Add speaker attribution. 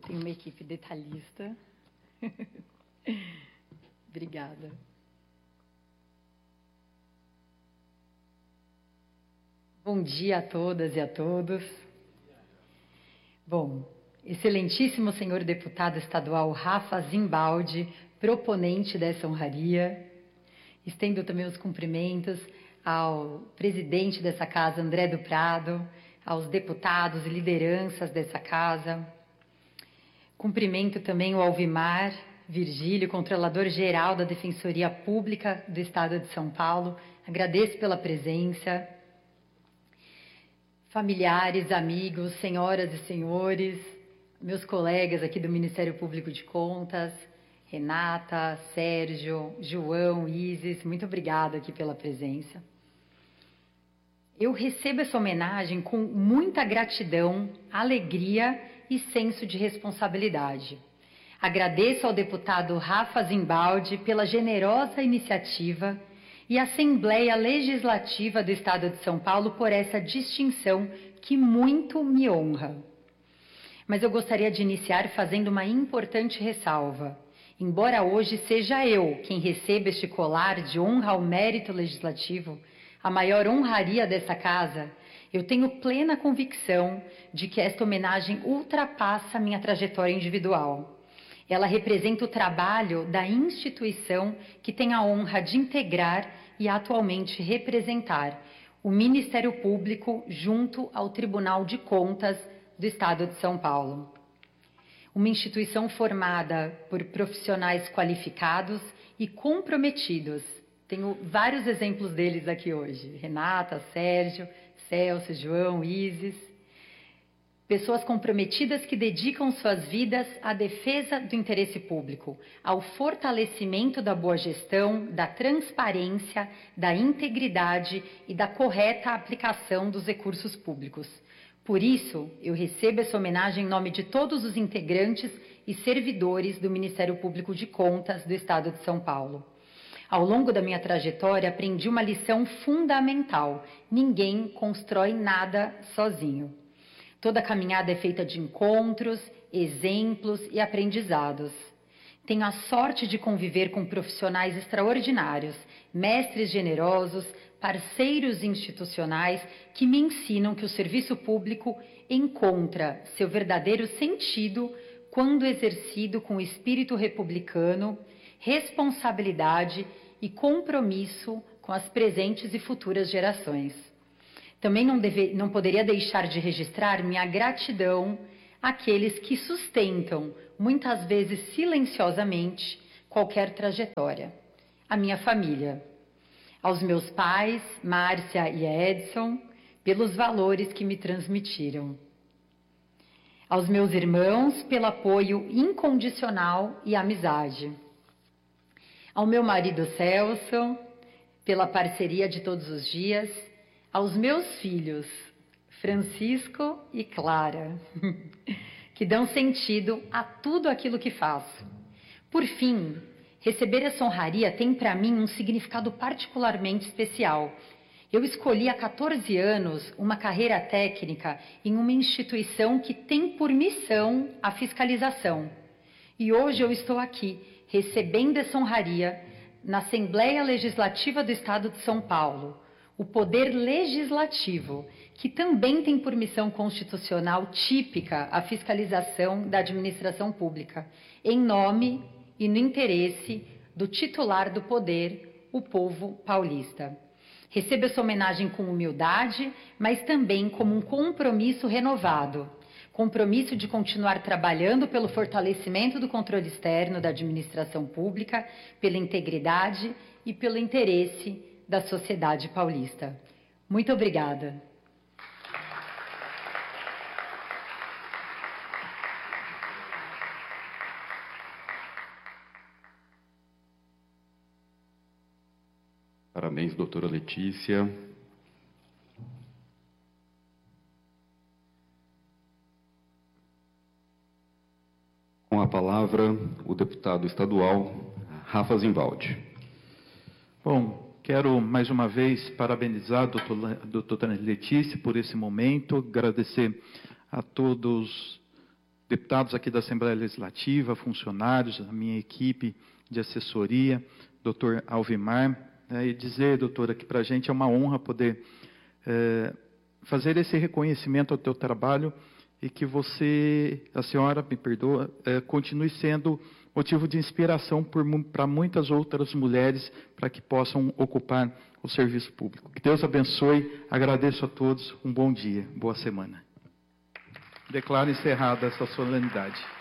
Speaker 1: Tem uma equipe detalhista. Obrigada. Bom dia a todas e a todos. Bom, excelentíssimo senhor deputado estadual Rafa Zimbaldi, proponente dessa honraria. Estendo também os cumprimentos ao presidente dessa casa, André do Prado, aos deputados e lideranças dessa casa. Cumprimento também o Alvimar Virgílio, controlador-geral da Defensoria Pública do Estado de São Paulo. Agradeço pela presença. Familiares, amigos, senhoras e senhores, meus colegas aqui do Ministério Público de Contas, Renata, Sérgio, João, Isis, muito obrigada aqui pela presença. Eu recebo essa homenagem com muita gratidão, alegria e senso de responsabilidade. Agradeço ao deputado Rafa Zimbaldi pela generosa iniciativa e à Assembleia Legislativa do Estado de São Paulo por essa distinção que muito me honra. Mas eu gostaria de iniciar fazendo uma importante ressalva. Embora hoje seja eu quem receba este colar de honra ao mérito legislativo, a maior honraria dessa casa, eu tenho plena convicção de que esta homenagem ultrapassa a minha trajetória individual. Ela representa o trabalho da instituição que tem a honra de integrar e atualmente representar o Ministério Público junto ao Tribunal de Contas do Estado de São Paulo. Uma instituição formada por profissionais qualificados e comprometidos. Tenho vários exemplos deles aqui hoje. Renata, Sérgio, Celso, João, Isis. Pessoas comprometidas que dedicam suas vidas à defesa do interesse público, ao fortalecimento da boa gestão, da transparência, da integridade e da correta aplicação dos recursos públicos. Por isso, eu recebo essa homenagem em nome de todos os integrantes e servidores do Ministério Público de Contas do Estado de São Paulo. Ao longo da minha trajetória, aprendi uma lição fundamental: ninguém constrói nada sozinho. Toda caminhada é feita de encontros, exemplos e aprendizados. Tenho a sorte de conviver com profissionais extraordinários, mestres generosos, parceiros institucionais que me ensinam que o serviço público encontra seu verdadeiro sentido quando exercido com espírito republicano, responsabilidade e compromisso com as presentes e futuras gerações. Também não poderia deixar de registrar minha gratidão àqueles que sustentam, muitas vezes silenciosamente, qualquer trajetória. A minha família, aos meus pais, Márcia e Edson, pelos valores que me transmitiram. Aos meus irmãos, pelo apoio incondicional e amizade. Ao meu marido Celso, pela parceria de todos os dias. Aos meus filhos, Francisco e Clara, que dão sentido a tudo aquilo que faço. Por fim, receber essa honraria tem para mim um significado particularmente especial. Eu escolhi há 14 anos uma carreira técnica em uma instituição que tem por missão a fiscalização. E hoje eu estou aqui, recebendo essa honraria na Assembleia Legislativa do Estado de São Paulo, o poder legislativo, que também tem por missão constitucional típica a fiscalização da administração pública, em nome e no interesse do titular do poder, o povo paulista. Recebo essa homenagem com humildade, mas também como um compromisso renovado. Compromisso de continuar trabalhando pelo fortalecimento do controle externo da administração pública, pela integridade e pelo interesse da sociedade paulista. Muito obrigada.
Speaker 2: Parabéns, doutora Letícia. Com a palavra, o deputado estadual Rafa Zimbaldi.
Speaker 3: Bom, quero mais uma vez parabenizar a doutora Letícia por esse momento, agradecer a todos deputados aqui da Assembleia Legislativa, funcionários, a minha equipe de assessoria, doutor Alvimar, e dizer, doutora, que para a gente é uma honra poder fazer esse reconhecimento ao teu trabalho e que você, a senhora, me perdoa, continue sendo motivo de inspiração para muitas outras mulheres para que possam ocupar o serviço público. Que Deus abençoe, agradeço a todos, um bom dia, boa semana. Declaro encerrada essa solenidade.